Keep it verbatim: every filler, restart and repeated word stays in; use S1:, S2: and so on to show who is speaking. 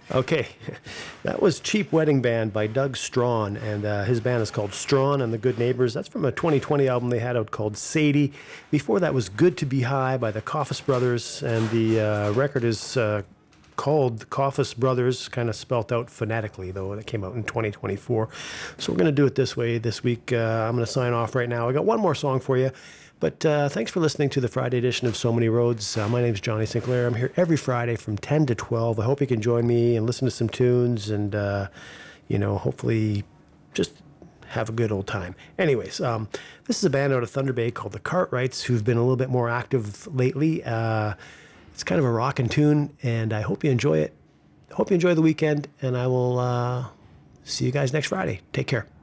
S1: Okay, that was Cheap Wedding Band by Doug Strawn, and uh, his band is called Strawn and the Good Neighbors. That's from a twenty twenty album they had out called Sadie. Before that was Good to Be High by the Coffis Brothers, and the uh, record is uh, called the Coffis Brothers, kind of spelt out phonetically, though. That came out in twenty twenty-four. So we're going to do it this way this week. Uh, I'm going to sign off right now. I got one more song for you. But uh, thanks for listening to the Friday edition of So Many Roads. Uh, my name's Johnny Sinclair. I'm here every Friday from ten to twelve. I hope you can join me and listen to some tunes and, uh, you know, hopefully just have a good old time. Anyways, um, this is a band out of Thunder Bay called the Cartwrights, who've been a little bit more active lately. Uh, it's kind of a rockin' tune, and I hope you enjoy it. Hope you enjoy the weekend, and I will uh, see you guys next Friday. Take care.